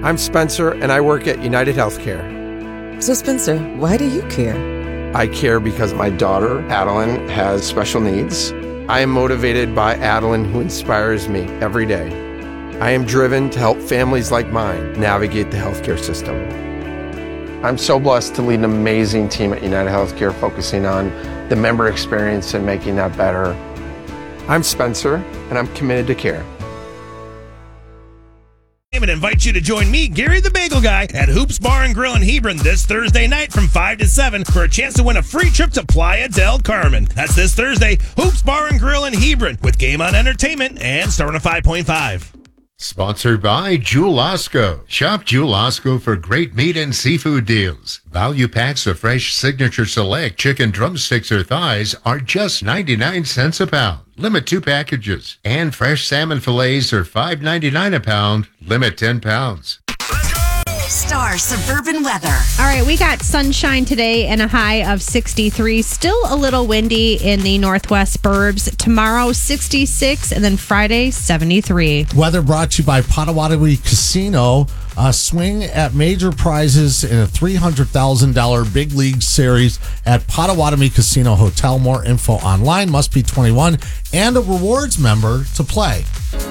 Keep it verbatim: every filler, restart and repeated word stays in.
I'm Spencer, and I work at United Healthcare. So, Spencer, why do you care? I care because my daughter, Adeline, has special needs. I am motivated by Adeline, who inspires me every day. I am driven to help families like mine navigate the healthcare system. I'm so blessed to lead an amazing team at United Healthcare focusing on the member experience and making that better. I'm Spencer, and I'm committed to care. And invite you to join me, Gary the Bagel Guy, at Hoops Bar and Grill in Hebron this Thursday night from five to seven for a chance to win a free trip to Playa del Carmen. That's this Thursday, Hoops Bar and Grill in Hebron with Game On Entertainment and Star one oh five point five. Sponsored by Jewel Osco. Shop Jewel Osco for great meat and seafood deals. Value packs of fresh Signature Select chicken drumsticks or thighs are just ninety-nine cents a pound. Limit two packages. And fresh salmon fillets are five ninety-nine a pound. Limit ten pounds. Star Suburban Weather. All right, we got sunshine today and a high of sixty-three. Still a little windy in the northwest burbs. Tomorrow, sixty-six, and then Friday, seventy-three. Weather brought to you by Potawatomi Casino. A swing at major prizes in a three hundred thousand dollars Big League Series at Potawatomi Casino Hotel. More info online. Must be twenty-one and a rewards member to play.